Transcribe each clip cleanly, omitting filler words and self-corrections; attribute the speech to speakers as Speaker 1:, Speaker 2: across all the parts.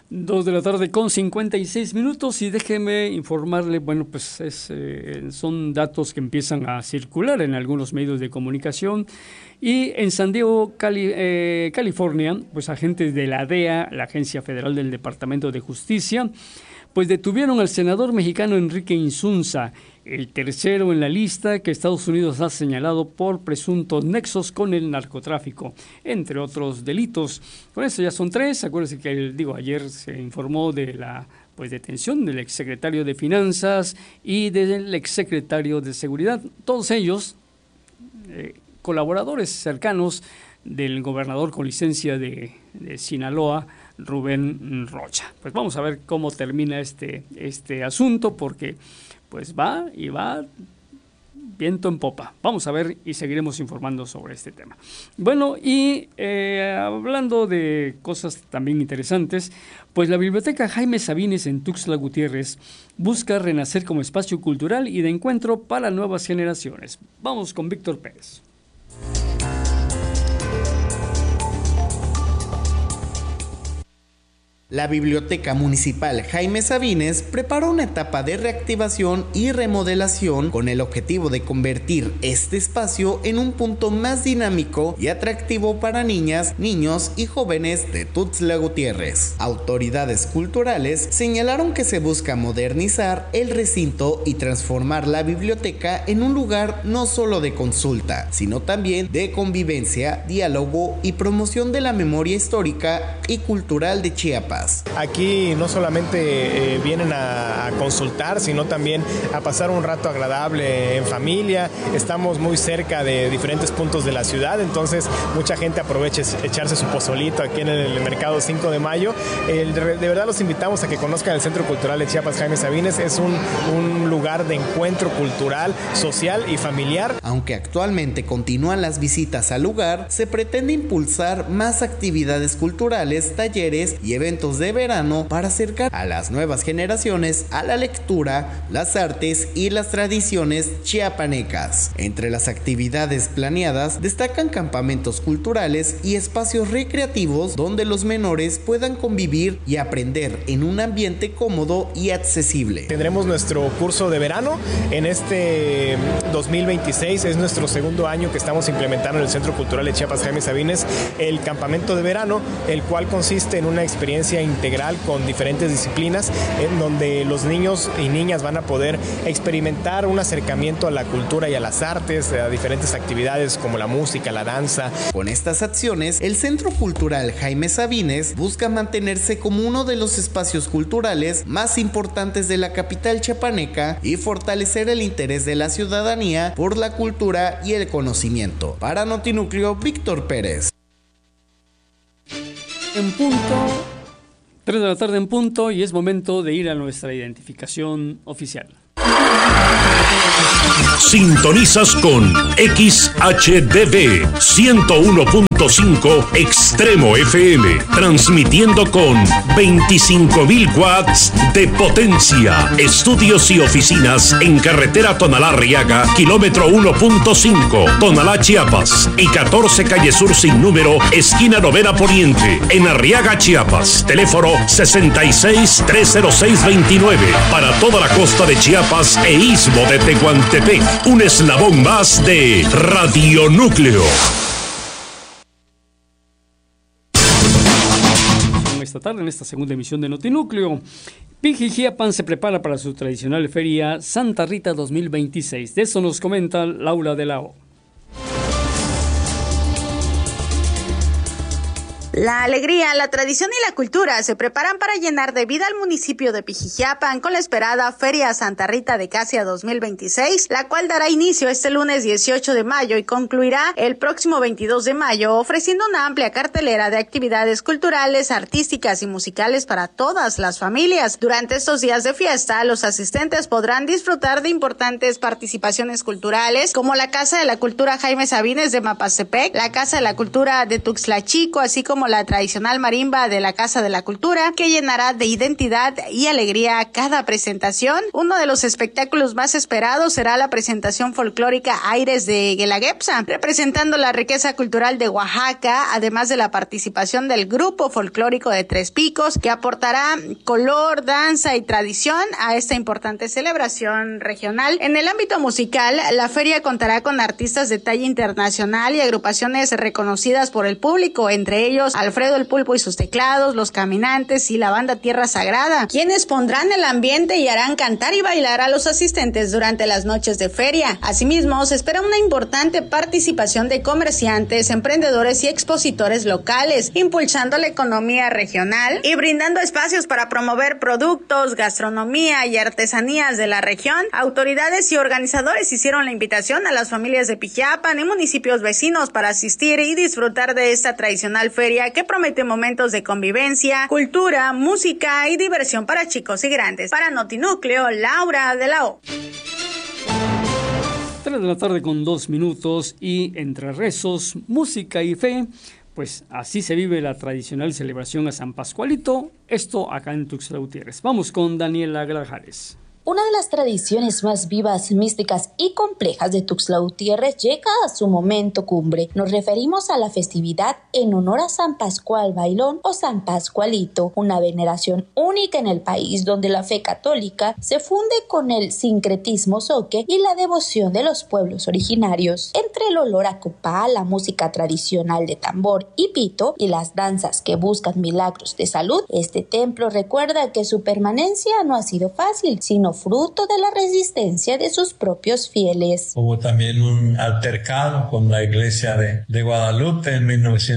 Speaker 1: 2 de la tarde con 56 minutos y déjeme informarle, bueno, pues son datos que empiezan a circular en algunos medios de comunicación y en San Diego, California, pues agentes de la DEA, la Agencia Federal del Departamento de Justicia, pues detuvieron al senador mexicano Enrique Insunza, el tercero en la lista que Estados Unidos ha señalado por presuntos nexos con el narcotráfico, entre otros delitos. Con eso ya son 3. Acuérdense que ayer se informó de la detención del exsecretario de Finanzas y del exsecretario de Seguridad, todos ellos colaboradores cercanos del gobernador con licencia de Sinaloa, Rubén Rocha. Pues vamos a ver cómo termina este asunto, porque pues va viento en popa. Vamos a ver y seguiremos informando sobre este tema. Bueno, y hablando de cosas también interesantes, pues la Biblioteca Jaime Sabines en Tuxtla Gutiérrez busca renacer como espacio cultural y de encuentro para nuevas generaciones. Vamos con Víctor Pérez.
Speaker 2: La Biblioteca Municipal Jaime Sabines preparó una etapa de reactivación y remodelación con el objetivo de convertir este espacio en un punto más dinámico y atractivo para niñas, niños y jóvenes de Tuxtla Gutiérrez. Autoridades culturales señalaron que se busca modernizar el recinto y transformar la biblioteca en un lugar no solo de consulta, sino también de convivencia, diálogo y promoción de la memoria histórica y cultural de Chiapas.
Speaker 3: Aquí no solamente vienen a consultar, sino también a pasar un rato agradable en familia. Estamos muy cerca de diferentes puntos de la ciudad, entonces mucha gente aprovecha echarse su pozolito aquí en el mercado 5 de mayo. De verdad los invitamos a que conozcan el Centro Cultural de Chiapas Jaime Sabines. Es un lugar de encuentro cultural, social y familiar.
Speaker 2: Aunque actualmente continúan las visitas al lugar, se pretende impulsar más actividades culturales, talleres y eventos de verano para acercar a las nuevas generaciones a la lectura, las artes y las tradiciones chiapanecas. Entre las actividades planeadas destacan campamentos culturales y espacios recreativos donde los menores puedan convivir y aprender en un ambiente cómodo y accesible.
Speaker 3: Tendremos nuestro curso de verano en este 2026, es nuestro segundo año que estamos implementando en el Centro Cultural de Chiapas Jaime Sabines el campamento de verano, el cual consiste en una experiencia integral con diferentes disciplinas en donde los niños y niñas van a poder experimentar un acercamiento a la cultura y a las artes, a diferentes actividades como la música, la danza.
Speaker 2: Con estas acciones, el Centro Cultural Jaime Sabines busca mantenerse como uno de los espacios culturales más importantes de la capital chiapaneca y fortalecer el interés de la ciudadanía por la cultura y el conocimiento. Para Notinúcleo, Víctor Pérez.
Speaker 1: En punto 3 de la tarde en punto y es momento de ir a nuestra identificación oficial.
Speaker 4: Sintonizas con XHDB 101.5 Extremo FM, transmitiendo con 25.000 watts de potencia. Estudios y oficinas en carretera Tonalá-Arriaga, kilómetro 1.5, Tonalá, Chiapas, y 14 calle Sur sin número, esquina Novena Poniente, en Arriaga, Chiapas. Teléfono 66-306-29. Para toda la costa de Chiapas e istmo de Tehuantepec, un eslabón más de Radio Núcleo.
Speaker 1: Esta tarde, en esta segunda emisión de Notinúcleo, Pijijiapan se prepara para su tradicional feria Santa Rita 2026. De eso nos comenta Laura de la O.
Speaker 5: La alegría, la tradición y la cultura se preparan para llenar de vida al municipio de Pijijiapan con la esperada Feria Santa Rita de Casia 2026, la cual dará inicio este lunes 18 de mayo y concluirá el próximo 22 de mayo, ofreciendo una amplia cartelera de actividades culturales, artísticas y musicales para todas las familias. Durante estos días de fiesta, los asistentes podrán disfrutar de importantes participaciones culturales como la Casa de la Cultura Jaime Sabines de Mapastepec, la Casa de la Cultura de Tuxtla Chico, así como como la tradicional marimba de la Casa de la Cultura, que llenará de identidad y alegría cada presentación. Uno de los espectáculos más esperados será la presentación folclórica Aires de Guelaguetza, representando la riqueza cultural de Oaxaca, además de la participación del grupo folclórico de Tres Picos, que aportará color, danza y tradición a esta importante celebración regional. En el ámbito musical, la feria contará con artistas de talla internacional y agrupaciones reconocidas por el público, entre ellos Alfredo el Pulpo y sus teclados, Los Caminantes y la banda Tierra Sagrada, quienes pondrán el ambiente y harán cantar y bailar a los asistentes durante las noches de feria. Asimismo, se espera una importante participación de comerciantes, emprendedores y expositores locales, impulsando la economía regional y brindando espacios para promover productos, gastronomía y artesanías de la región. Autoridades y organizadores hicieron la invitación a las familias de Pijiapan y municipios vecinos para asistir y disfrutar de esta tradicional feria que promete momentos de convivencia, cultura, música y diversión para chicos y grandes. Para Notinúcleo, Laura de la O.
Speaker 1: 3 de la tarde con 2 minutos y entre rezos, música y fe, pues así se vive la tradicional celebración a San Pascualito, esto acá en Tuxtla Gutiérrez. Vamos con Daniela Grajales.
Speaker 6: Una de las tradiciones más vivas, místicas y complejas de Tuxtla Gutiérrez llega a su momento cumbre. Nos referimos a la festividad en honor a San Pascual Bailón o San Pascualito, una veneración única en el país donde la fe católica se funde con el sincretismo zoque y la devoción de los pueblos originarios. Entre el olor a copal, la música tradicional de tambor y pito y las danzas que buscan milagros de salud, este templo recuerda que su permanencia no ha sido fácil, sino fruto de la resistencia de sus propios fieles.
Speaker 7: Hubo también un altercado con la iglesia de Guadalupe en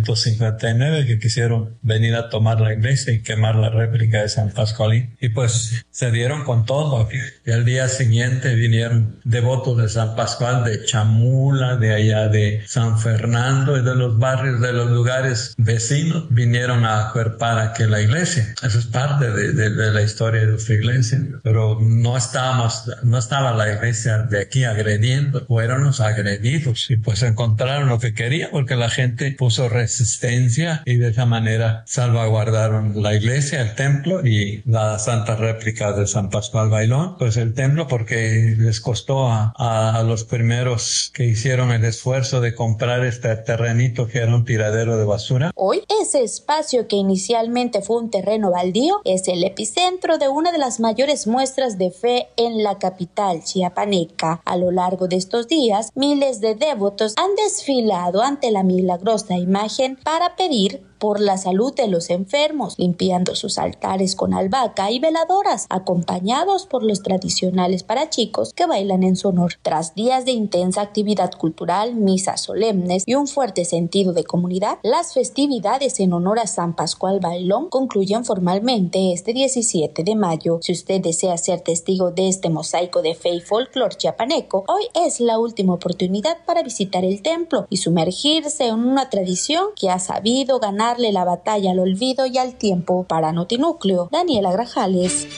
Speaker 7: 1959 que quisieron venir a tomar la iglesia y quemar la réplica de San Pascualín. Y pues se dieron con todo. Y al día siguiente vinieron devotos de San Pascual de Chamula, de allá de San Fernando y de los barrios, de los lugares vecinos, vinieron a acuerpar aquí la iglesia. Eso es parte de la historia de nuestra iglesia. Pero no estaba la iglesia de aquí agrediendo, fueron los agredidos y pues encontraron lo que querían porque la gente puso resistencia y de esa manera salvaguardaron la iglesia, el templo y la santa réplica de San Pascual Bailón. Pues el templo porque les costó a los primeros que hicieron el esfuerzo de comprar este terrenito que era un tiradero de basura.
Speaker 6: Hoy ese espacio que inicialmente fue un terreno baldío es el epicentro de una de las mayores muestras de fe en la capital chiapaneca. A lo largo de estos días, miles de devotos han desfilado ante la milagrosa imagen para pedir por la salud de los enfermos, limpiando sus altares con albahaca y veladoras, acompañados por los tradicionales parachicos que bailan en su honor. Tras días de intensa actividad cultural, misas solemnes y un fuerte sentido de comunidad, las festividades en honor a San Pascual Bailón concluyen formalmente este 17 de mayo. Si usted desea ser testigo de este mosaico de fe y folclor chiapaneco, hoy es la última oportunidad para visitar el templo y sumergirse en una tradición que ha sabido ganarle la batalla al olvido y al tiempo. Para Notinúcleo, Daniela Grajales.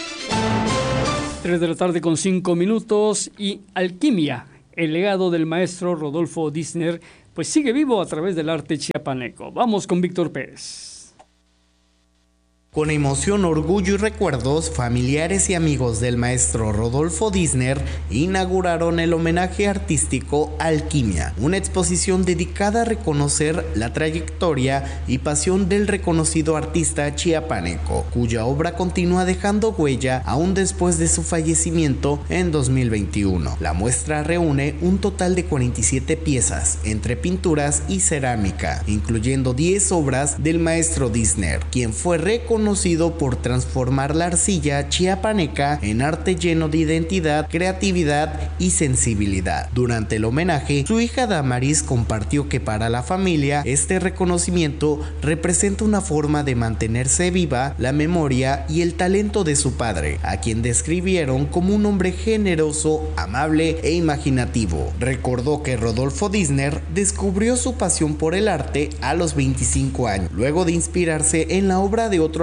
Speaker 1: 3 de la tarde con 5 minutos y Alquimia, el legado del maestro Rodolfo Dissner, pues sigue vivo a través del arte chiapaneco. Vamos con Víctor Pérez.
Speaker 2: Con emoción, orgullo y recuerdos, familiares y amigos del maestro Rodolfo Dissner inauguraron el homenaje artístico Alquimia, una exposición dedicada a reconocer la trayectoria y pasión del reconocido artista chiapaneco, cuya obra continúa dejando huella aún después de su fallecimiento en 2021. La muestra reúne un total de 47 piezas, entre pinturas y cerámica, incluyendo 10 obras del maestro Dissner, quien fue reconocido por transformar la arcilla chiapaneca en arte lleno de identidad, creatividad y sensibilidad. Durante el homenaje, su hija Damaris compartió que para la familia este reconocimiento representa una forma de mantenerse viva la memoria y el talento de su padre, a quien describieron como un hombre generoso, amable e imaginativo. Recordó que Rodolfo Dissner descubrió su pasión por el arte a los 25 años, luego de inspirarse en la obra de otro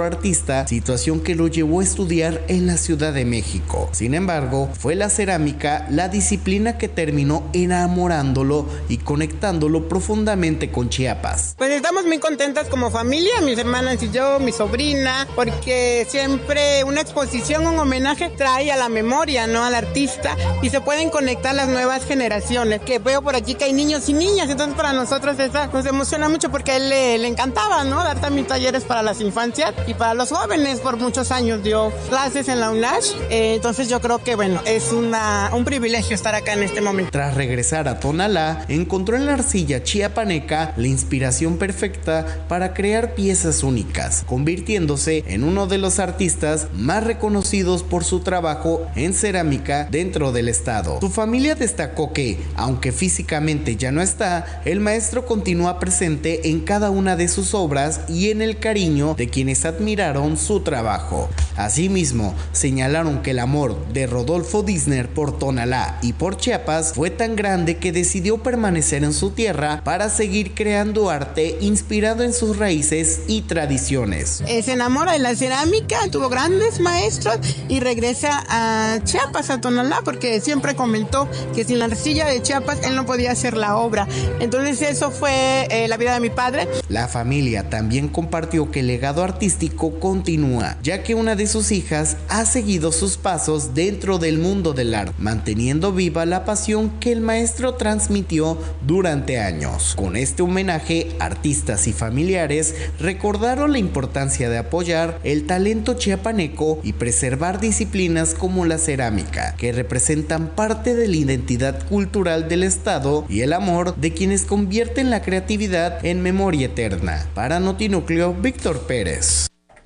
Speaker 2: artista, situación que lo llevó a estudiar en la Ciudad de México. Sin embargo, fue la cerámica la disciplina que terminó enamorándolo y conectándolo profundamente con Chiapas.
Speaker 8: Pues estamos muy contentas como familia, mis hermanas y yo, mi sobrina, porque siempre una exposición, un homenaje trae a la memoria, ¿no?, al artista, y se pueden conectar las nuevas generaciones, que veo por aquí que hay niños y niñas, entonces para nosotros nos emociona mucho porque a él le encantaba, ¿no?, dar también talleres para las infancias y para los jóvenes. Por muchos años dio clases en la UNASH, entonces yo creo que bueno, es un privilegio estar acá en este momento.
Speaker 2: Tras regresar a Tonalá, encontró en la arcilla chiapaneca la inspiración perfecta para crear piezas únicas, convirtiéndose en uno de los artistas más reconocidos por su trabajo en cerámica dentro del estado. Su familia destacó que, aunque físicamente ya no está, el maestro continúa presente en cada una de sus obras y en el cariño de quienes admiraron su trabajo. Asimismo, señalaron que el amor de Rodolfo Dissner por Tonalá y por Chiapas fue tan grande que decidió permanecer en su tierra para seguir creando arte inspirado en sus raíces y tradiciones.
Speaker 8: Se enamora de la cerámica, tuvo grandes maestros y regresa a Chiapas, a Tonalá, porque siempre comentó que sin la arcilla de Chiapas él no podía hacer la obra. Entonces eso fue la vida de mi padre.
Speaker 2: La familia también compartió que el legado artístico continúa, ya que una de sus hijas ha seguido sus pasos dentro del mundo del arte, manteniendo viva la pasión que el maestro transmitió durante años. Con este homenaje, artistas y familiares recordaron la importancia de apoyar el talento chiapaneco y preservar disciplinas como la cerámica, que representan parte de la identidad cultural del estado y el amor de quienes convierten la creatividad en memoria eterna. Para Notinúcleo, Víctor Pérez.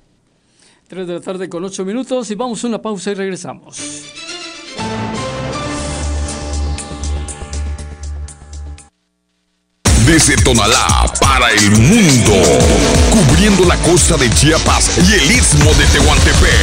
Speaker 1: 3 de la tarde con 8 minutos y vamos a una pausa y regresamos.
Speaker 9: Desde Tonalá para el mundo, cubriendo la costa de Chiapas y el istmo de Tehuantepec.